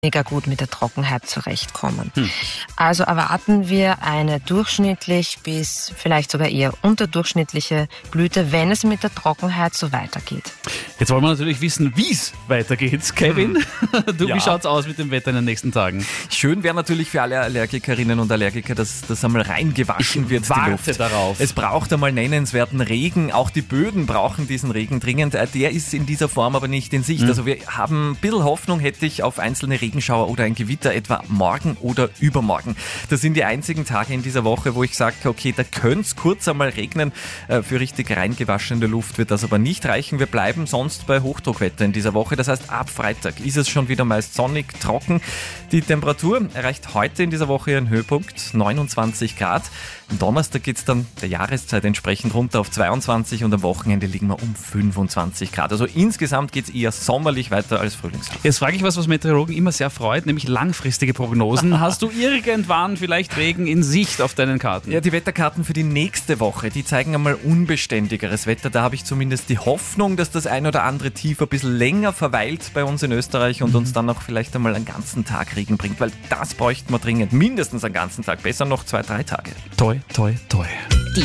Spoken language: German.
weniger gut mit der Trockenheit zurechtkommen. Also erwarten wir eine durchschnittlich bis vielleicht sogar eher unterdurchschnittliche Blüte, wenn es mit der Trockenheit so weitergeht. Jetzt wollen wir natürlich wissen, wie es weitergeht. Kevin, wie schaut's aus mit dem Wetter in den nächsten Tagen? Schön wäre natürlich für alle Allergikerinnen und Allergiker, dass das einmal reingewaschen wird, die Luft. Warte darauf. Es braucht einmal nennenswerten Regen. Auch die Böden brauchen diesen Regen dringend. Der ist in dieser Form aber nicht in Sicht. Also wir haben ein bisschen Hoffnung, hätte ich, auf einzelne Regenschauer oder ein Gewitter etwa morgen oder übermorgen. Das sind die einzigen Tage in dieser Woche, wo ich sage, okay, da könnte es kurz einmal regnen. Für richtig reingewaschene Luft wird das aber nicht reichen. Wir bleiben sonst bei Hochdruckwetter in dieser Woche. Das heißt, ab Freitag ist es schon wieder meist sonnig, trocken. Die Temperatur erreicht heute in dieser Woche ihren Höhepunkt, 29 Grad. Am Donnerstag geht es dann der Jahreszeit entsprechend runter auf 22 und am Wochenende liegen wir um 25 Grad. Also insgesamt geht es eher sommerlich weiter als frühlingshaft. Jetzt frage ich was Meteorologen immer sehr freut, nämlich langfristige Prognosen. Hast du irgendwann vielleicht Regen in Sicht auf deinen Karten? Ja, die Wetterkarten für die nächste Woche, die zeigen einmal unbeständigeres Wetter. Da habe ich zumindest die Hoffnung, dass das ein oder andere Tief ein bisschen länger verweilt bei uns in Österreich und uns dann auch vielleicht einmal einen ganzen Tag Regen bringt, weil das bräuchten wir dringend. Mindestens einen ganzen Tag, besser noch 2-3 Tage. Toi, toi, toi.